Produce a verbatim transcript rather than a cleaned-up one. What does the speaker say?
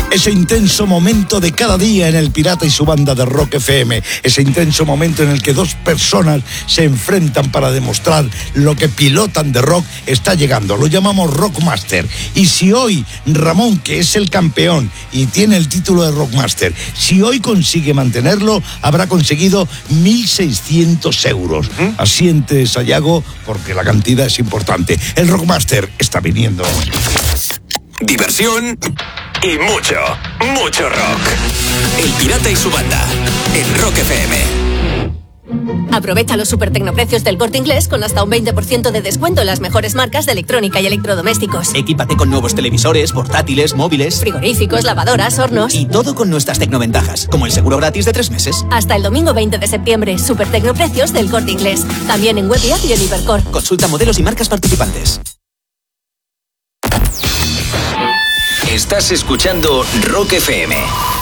Ese intenso momento de cada día en El Pirata y su banda de Rock F M. Ese intenso momento en el que dos personas se enfrentan para demostrar lo que pilotan de rock está llegando. Lo llamamos Rockmaster. Y si hoy Ramón, que es el campeón y tiene el título de Rockmaster, si hoy consigue mantenerlo, habrá conseguido mil seiscientos euros. ¿Mm? Asiente Sayago, porque la cantidad es importante. El Rockmaster está viniendo. Diversión y mucho, mucho rock. El Pirata y su banda en Rock F M. Aprovecha los super tecnoprecios del Corte Inglés con hasta un veinte por ciento de descuento en las mejores marcas de electrónica y electrodomésticos. Equípate con nuevos televisores, portátiles, móviles, frigoríficos, lavadoras, hornos. Y todo con nuestras tecnoventajas, como el seguro gratis de tres meses. Hasta el domingo veinte de septiembre, super tecnoprecios del Corte Inglés. También en web y app y en Hipercor. Consulta modelos y marcas participantes. Estás escuchando Rock F M.